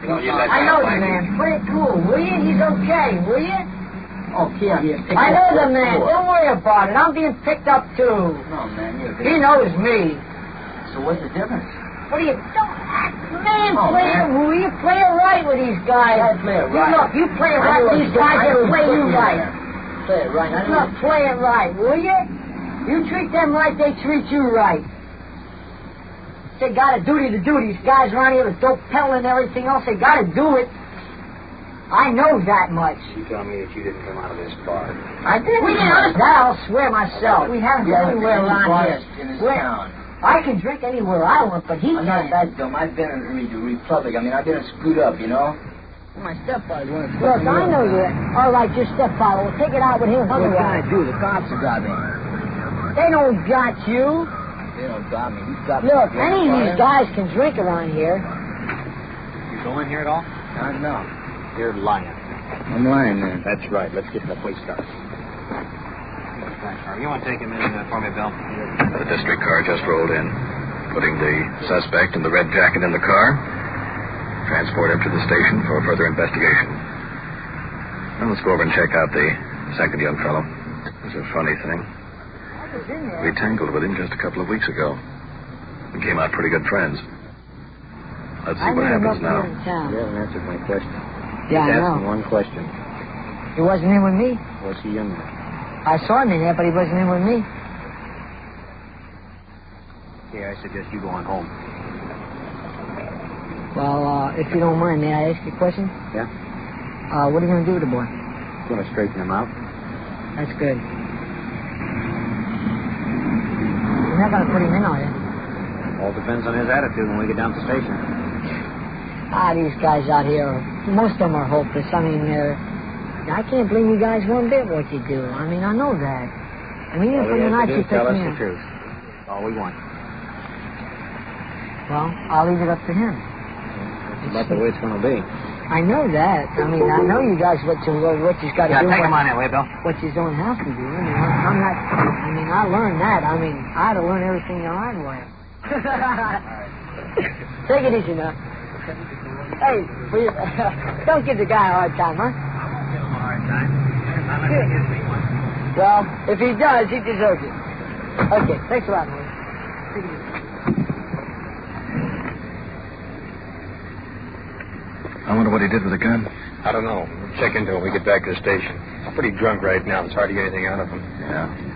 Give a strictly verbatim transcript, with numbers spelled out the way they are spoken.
Well, you let I know that the man. Play it cool, will you? He's okay, will you? Oh, yeah, yeah. I know the man. Don't worry about it. I'm being picked up, too. No, man, you're... He knows me. So what's the difference? What do you... Don't act... Man, Oh, play man. it, will you? Play it right with these guys. I play it right. You look, you play it right with these guys, they'll play you right. Play it right. I Look, play it right, will you? You treat them right, they treat you right. They got a duty to do. These guys around here with dope peddling and everything else, they got to do it. I know that much. You tell me that you didn't come out of this bar. I didn't. We didn't. That I'll swear myself. We haven't been anywhere around here. in this Where? town. I can drink anywhere I want, but he I'm not can't. that dumb. I've been in the Republic. I mean, I've been screwed up, you know? My stepfather wanted to... Look, I know you. All right, your stepfather. We'll take it out with him. What can I Otherwise, do? The cops have got me. they don't got you. They don't got me. He's got me. Look, any of these guys can drink around here. You go in here at all? I don't know. You're lying. I'm lying, man. That's right. Let's get the police car. You want to take him in uh, for me, Bill? The district car just rolled in, putting the suspect in the red jacket in the car. Transport him to the station for further investigation. Now let's go over and check out the second young fellow. It's a funny thing. We tangled with him just a couple of weeks ago. We came out pretty good friends. Let's see I what met him happens up now. here in town. You haven't answered my question. Yeah, I Just know. asking one question. He wasn't in with me. Was he in there? I saw him in there, but he wasn't in with me. Yeah, I suggest you go on home. Well, uh, if you don't mind, may I ask you a question? Yeah? Uh, what are you going to do with the boy? Going to straighten him out? That's good. You're not going to put him in, are you? All depends on his attitude when we get down to the station. Ah, these guys out here, most of them are hopeless. I mean, they're... I can't blame you guys one bit what you do. I mean, I know that. I mean, even All from we the have night to do you is tell picked us me the up. truth. All we want. Well, I'll leave it up to him. That's about the way it's going to be. I know that. I mean, I know you guys what you what you've got to Yeah, do. take what, him on that way, Bill. what you don't have to do. I mean, I'm, I'm not. I mean, I learned that. I mean, I had to learn everything the hard way. Take it easy now. Hey, please, don't give the guy a hard time, huh? I won't give him a hard time. Not unless he gives me one. Well, if he does, he deserves it. Okay, thanks a lot, man. Take it easy. I wonder what he did with the gun. I don't know. We'll check into it when we get back to the station. I'm pretty drunk right now. It's hard to get anything out of him. Yeah.